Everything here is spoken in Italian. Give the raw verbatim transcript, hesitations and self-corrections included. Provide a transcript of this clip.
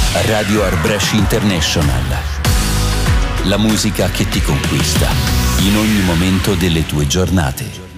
Radio Arbresh International. La musica che ti conquista in ogni momento delle tue giornate.